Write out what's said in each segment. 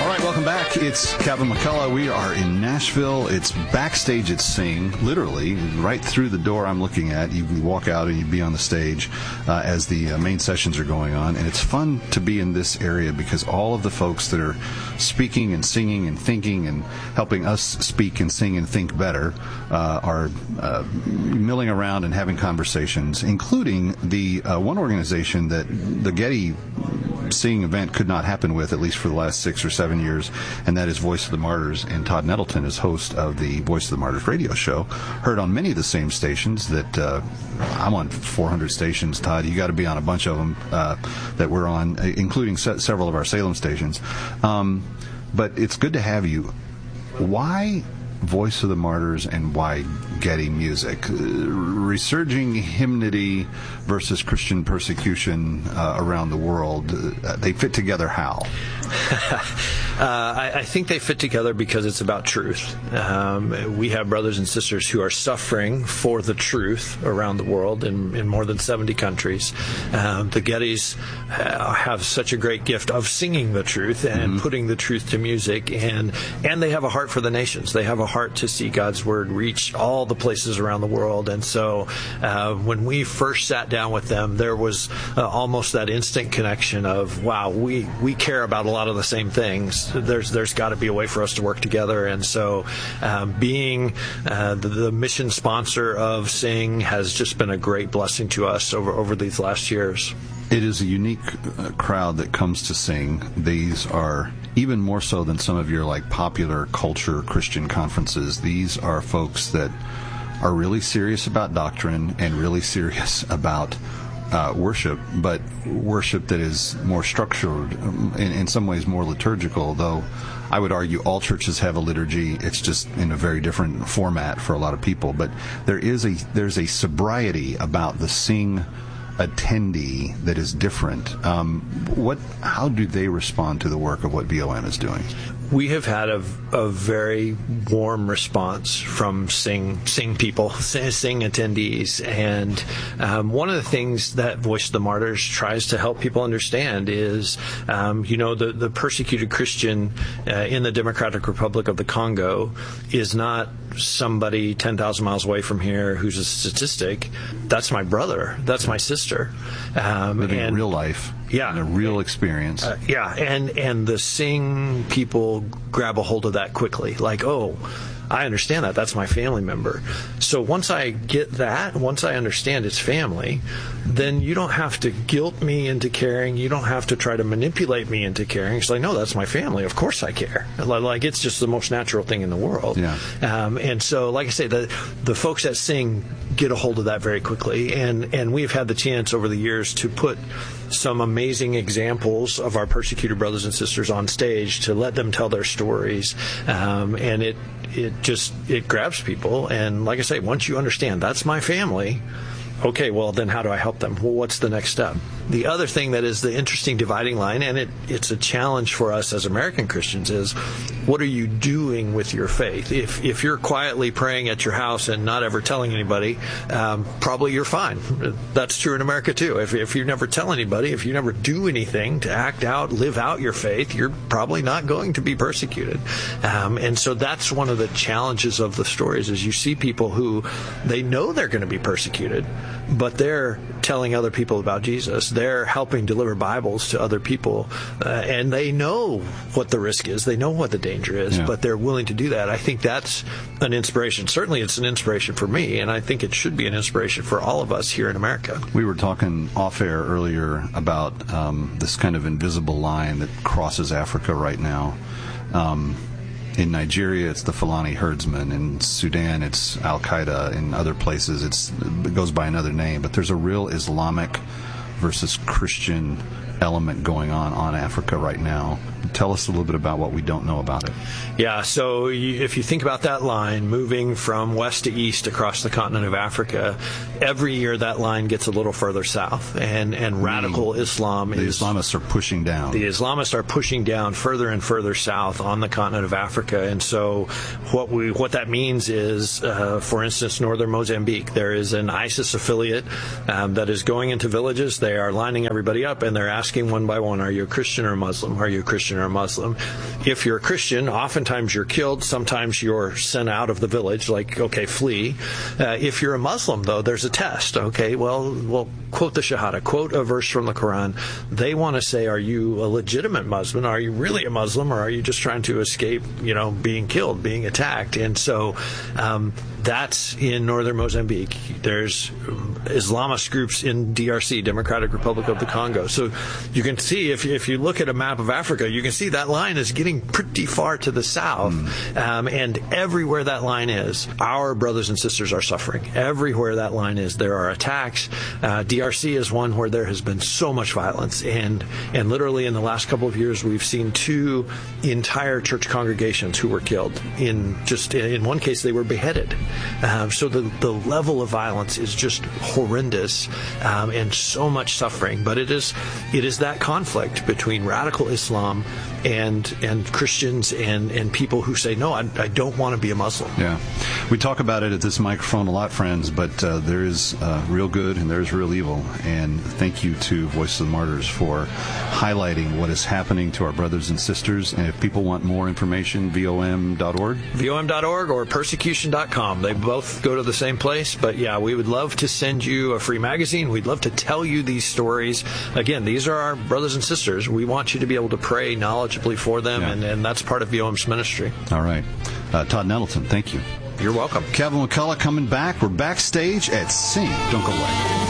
All right, welcome back. It's Kevin McCullough. We are in Nashville. It's backstage at Sing, literally, right through the door I'm looking at. You walk out and you'd be on the stage as the main sessions are going on. And it's fun to be in this area because all of the folks that are speaking and singing and thinking and helping us speak and sing and think better are milling around and having conversations, including the one organization that the Getty Sing event could not happen with, at least for the last 6 or 7 years, and that is Voice of the Martyrs. And Todd Nettleton is host of the Voice of the Martyrs radio show, heard on many of the same stations that I'm on. 400 stations. Todd, you got to be on a bunch of them that we're on, including several of our Salem stations. But it's good to have you. Why Voice of the Martyrs and why Getty Music? Resurging hymnody versus Christian persecution around the world, they fit together how? I think they fit together because it's about truth. We have brothers and sisters who are suffering for the truth around the world in more than 70 countries. The Gettys have such a great gift of singing the truth and putting the truth to music, and they have a heart for the nations. They have a heart to see God's word reach all the places around the world. And so when we first sat down with them, there was almost that instant connection of, wow, we care about a lot of the same things. There's got to be a way for us to work together. And so being the mission sponsor of Sing has just been a great blessing to us over these last years. It is a unique crowd that comes to Sing. These are, even more so than some of your like popular culture Christian conferences, these are folks that are really serious about doctrine and really serious about worship, but worship that is more structured, in some ways more liturgical, though I would argue all churches have a liturgy. It's just in a very different format for a lot of people. But there's a sobriety about the Sing attendee that is different. How do they respond to the work of what VOM is doing? We have had a very warm response from Sing people, Sing attendees, and one of the things that Voice of the Martyrs tries to help people understand is, the persecuted Christian in the Democratic Republic of the Congo is not somebody 10,000 miles away from here who's a statistic. That's my brother. That's my sister. Living in real life. Yeah. In a real experience. And the Sing people grab a hold of that quickly. Like, oh, I understand that. That's my family member. So once I get that, once I understand it's family, then you don't have to guilt me into caring. You don't have to try to manipulate me into caring. It's like, no, that's my family. Of course I care. Like, it's just the most natural thing in the world. Yeah. And so, like I say, the folks that Sing get a hold of that very quickly. And we've had the chance over the years to put some amazing examples of our persecuted brothers and sisters on stage to let them tell their stories. And it grabs people. And like I say, once you understand that's my family, okay, well, then how do I help them? Well, what's the next step? The other thing that is the interesting dividing line, and it's a challenge for us as American Christians, is what are you doing with your faith? If you're quietly praying at your house and not ever telling anybody, probably you're fine. That's true in America too. If you never tell anybody, if you never do anything to act out, live out your faith, you're probably not going to be persecuted. And so that's one of the challenges of the stories, is you see people who they know they're going to be persecuted, but they're telling other people about Jesus. They're helping deliver Bibles to other people, and they know what the risk is. They know what the danger is, but they're willing to do that. I think that's an inspiration. Certainly it's an inspiration for me, and I think it should be an inspiration for all of us here in America. We were talking off-air earlier about this kind of invisible line that crosses Africa right now. In Nigeria, it's the Fulani herdsmen. In Sudan, it's Al-Qaeda. In other places, it goes by another name. But there's a real Islamic versus Christian element going on Africa right now. Tell us a little bit about what we don't know about it. Yeah, so if you think about that line moving from west to east across the continent of Africa, every year that line gets a little further south, and radical Islam The Islamists are pushing down. The Islamists are pushing down further and further south on the continent of Africa, and so what that means is, for instance, northern Mozambique, there is an ISIS affiliate that is going into villages. They are lining everybody up, and they're asking asking one by one, are you a Christian or a Muslim? Are you a Christian or a Muslim? If you're a Christian, oftentimes you're killed. Sometimes you're sent out of the village, like, okay, flee. If you're a Muslim, though, there's a test. Okay, well, quote the Shahada, quote a verse from the Quran. They want to say, are you a legitimate Muslim? Are you really a Muslim, or are you just trying to escape, being killed, being attacked? And so that's in northern Mozambique. There's Islamist groups in DRC, Democratic Republic of the Congo. So you can see, if you look at a map of Africa, you can see that line is getting pretty far to the south. And everywhere that line is, our brothers and sisters are suffering. Everywhere that line is, there are attacks. DRC is one where there has been so much violence. And literally in the last couple of years, we've seen 2 entire church congregations who were killed. In one case, they were beheaded. So the level of violence is just horrendous, and so much suffering. But it is that conflict between radical Islam and Christians and people who say, no, I don't want to be a Muslim. Yeah. We talk about it at this microphone a lot, friends, but there is real good and there is real evil. And thank you to Voice of the Martyrs for highlighting what is happening to our brothers and sisters. And if people want more information, vom.org? vom.org or persecution.com. They both go to the same place. But yeah, we would love to send you a free magazine. We'd love to tell you these stories. Again, these are our brothers and sisters. We want you to be able to pray knowledgeably for them, and that's part of VOM's ministry. All right. Todd Nettleton, thank you. You're welcome. Kevin McCullough coming back. We're backstage at Sing. Don't go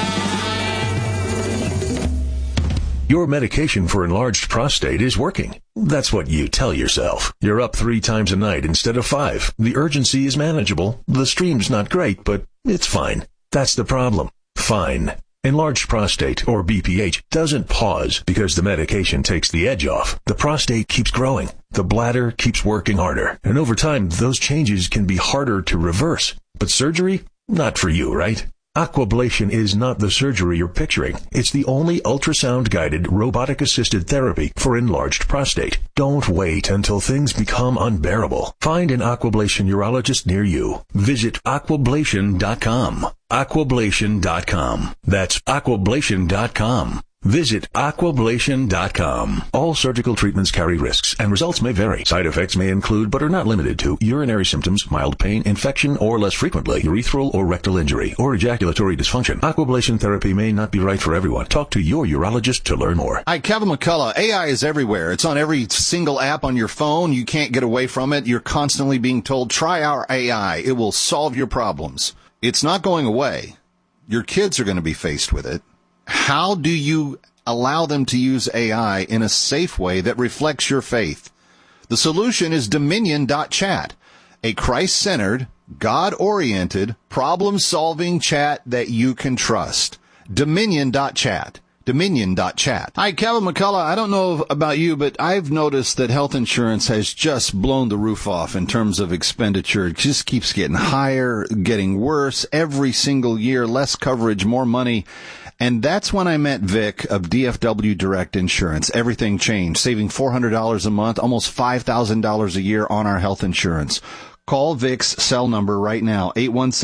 away. Your medication for enlarged prostate is working. That's what you tell yourself. You're up 3 times a night instead of 5. The urgency is manageable. The stream's not great, but it's fine. That's the problem. Fine. Enlarged prostate, or BPH, doesn't pause because the medication takes the edge off. The prostate keeps growing. The bladder keeps working harder. And over time, those changes can be harder to reverse. But surgery? Not for you, right? Aquablation is not the surgery you're picturing. It's the only ultrasound-guided, robotic-assisted therapy for enlarged prostate. Don't wait until things become unbearable. Find an Aquablation urologist near you. Visit aquablation.com. Aquablation.com. That's aquablation.com. Visit aquablation.com. All surgical treatments carry risks, and results may vary. Side effects may include, but are not limited to, urinary symptoms, mild pain, infection, or less frequently, urethral or rectal injury, or ejaculatory dysfunction. Aquablation therapy may not be right for everyone. Talk to your urologist to learn more. Hi, Kevin McCullough. AI is everywhere. It's on every single app on your phone. You can't get away from it. You're constantly being told, try our AI. It will solve your problems. It's not going away. Your kids are going to be faced with it. How do you allow them to use AI in a safe way that reflects your faith? The solution is Dominion.chat, a Christ-centered, God-oriented, problem-solving chat that you can trust. Dominion.chat. Dominion.chat. Hi, Kevin McCullough. I don't know about you, but I've noticed that health insurance has just blown the roof off in terms of expenditure. It just keeps getting higher, getting worse every single year, less coverage, more money. And that's when I met Vic of DFW Direct Insurance. Everything changed, saving $400 a month, almost $5,000 a year on our health insurance. Call Vic's cell number right now,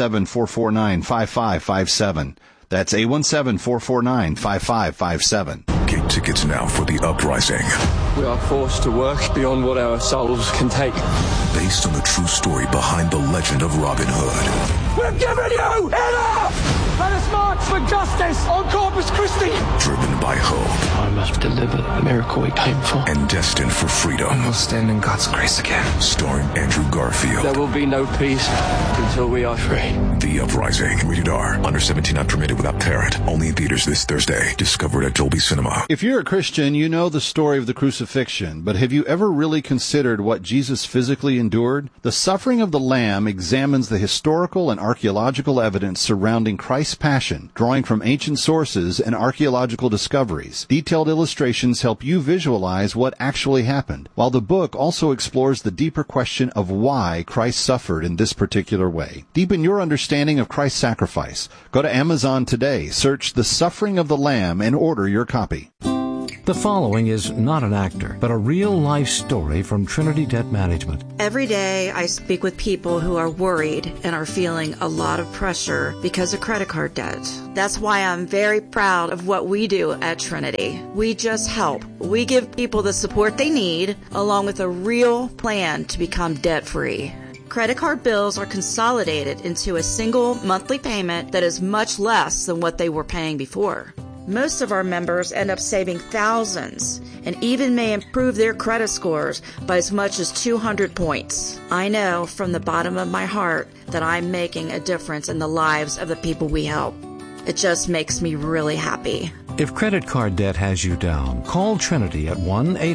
817-449-5557. That's 817-449-5557. Get tickets now for The Uprising. We are forced to work beyond what our souls can take. Based on the true story behind the legend of Robin Hood. We're giving you enough! Let us march for justice on Corpus Christi! Driven by hope. I must deliver the miracle we came for. And destined for freedom. We'll stand in God's grace again. Starring Andrew Garfield. There will be no peace until we are free. The Uprising. Rated R. Under 17 not permitted without parent. Only in theaters this Thursday. Discovered at Dolby Cinema. If you're a Christian, you know the story of the crucifixion, but have you ever really considered what Jesus physically endured? The Suffering of the Lamb examines the historical and archaeological evidence surrounding Christ's passion, drawing from ancient sources and archaeological discoveries. Detailed illustrations help you visualize what actually happened, while the book also explores the deeper question of why Christ suffered in this particular way. Deepen your understanding of Christ's sacrifice. Go to Amazon today, search The Suffering of the Lamb, and order your copy. The following is not an actor, but a real-life story from Trinity Debt Management. Every day I speak with people who are worried and are feeling a lot of pressure because of credit card debt. That's why I'm very proud of what we do at Trinity. We just help. We give people the support they need, along with a real plan to become debt-free. Credit card bills are consolidated into a single monthly payment that is much less than what they were paying before. Most of our members end up saving thousands and even may improve their credit scores by as much as 200 points. I know from the bottom of my heart that I'm making a difference in the lives of the people we help. It just makes me really happy. If credit card debt has you down, call Trinity at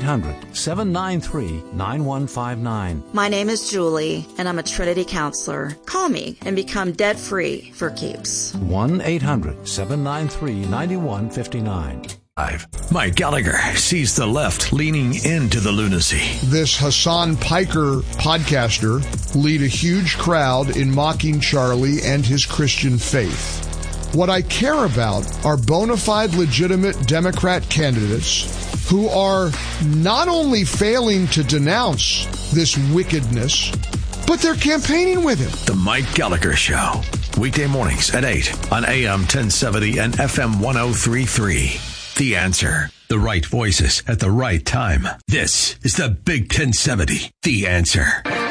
1-800-793-9159. My name is Julie, and I'm a Trinity counselor. Call me and become debt-free for keeps. 1-800-793-9159. Mike Gallagher sees the left leaning into the lunacy. This Hassan Piker podcaster lead a huge crowd in mocking Charlie and his Christian faith. What I care about are bona fide, legitimate Democrat candidates who are not only failing to denounce this wickedness, but they're campaigning with him. The Mike Gallagher Show. Weekday mornings at 8 on AM 1070 and FM 103.3. The Answer. The right voices at the right time. This is the Big 1070. The Answer.